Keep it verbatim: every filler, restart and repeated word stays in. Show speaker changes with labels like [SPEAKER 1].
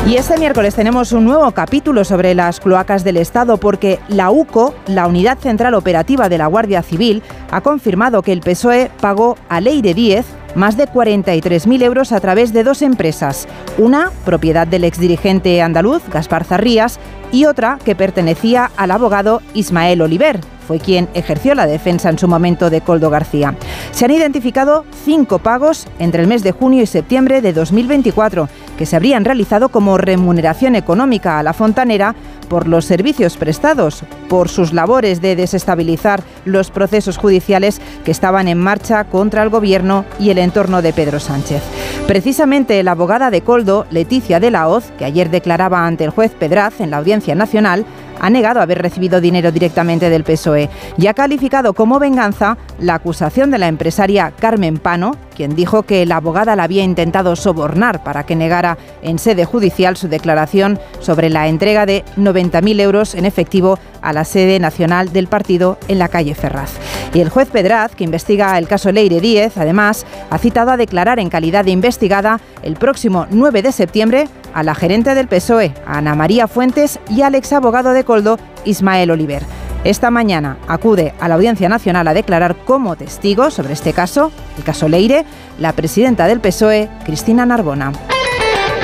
[SPEAKER 1] Y este miércoles tenemos un nuevo capítulo sobre las cloacas del Estado porque la UCO, la Unidad Central Operativa de la Guardia Civil, ha confirmado que el P S O E pagó a Leire Díez más de cuarenta y tres mil euros a través de dos empresas, una propiedad del exdirigente andaluz Gaspar Zarrías y otra que pertenecía al abogado Ismael Oliver. Fue quien ejerció la defensa en su momento de Koldo García. Se han identificado cinco pagos entre el mes de junio y septiembre de dos mil veinticuatro que se habrían realizado como remuneración económica a la fontanera por los servicios prestados, por sus labores de desestabilizar los procesos judiciales que estaban en marcha contra el gobierno y el entorno de Pedro Sánchez. Precisamente la abogada de Koldo, Leticia de la Hoz, que ayer declaraba ante el juez Pedraz en la Audiencia Nacional, ha negado haber recibido dinero directamente del P S O E y ha calificado como venganza la acusación de la empresaria Carmen Pano, quien dijo que la abogada la había intentado sobornar para que negara en sede judicial su declaración sobre la entrega de noventa mil euros en efectivo a la sede nacional del partido en la calle Ferraz. Y el juez Pedraz, que investiga el caso Leire Díez, además, ha citado a declarar en calidad de investigada el próximo nueve de septiembre a la gerente del P S O E, a Ana María Fuentes, y al exabogado de Koldo, Ismael Oliver. Esta mañana acude a la Audiencia Nacional a declarar como testigo sobre este caso, el caso Leire, la presidenta del P S O E, Cristina Narbona.